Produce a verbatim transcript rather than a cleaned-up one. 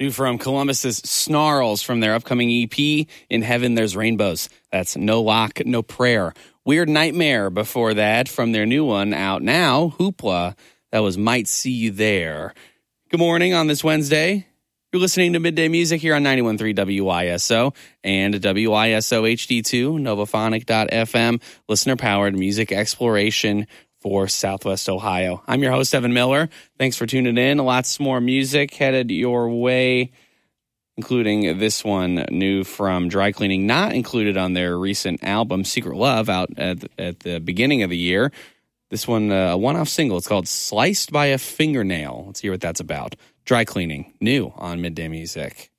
New from Columbus's Snarls from their upcoming E P, In Heaven There's Rainbows. That's No Lock, No Prayer. Weird Nightmare before that from their new one out now, Hoopla. That was Might See You There. Good morning on this Wednesday. You're listening to Midday Music here on ninety-one point three W I S O and W I S O H D two, novophonic dot f m, listener-powered music exploration for Southwest Ohio. I'm your host, Evan Miller. Thanks for tuning in. Lots more music headed your way, including this one new from Dry Cleaning, not included on their recent album, Secret Love, out at, at the beginning of the year. This one, uh, a one-off single. It's called Sliced by a Fingernail. Let's hear what that's about. Dry Cleaning, new on Midday Music.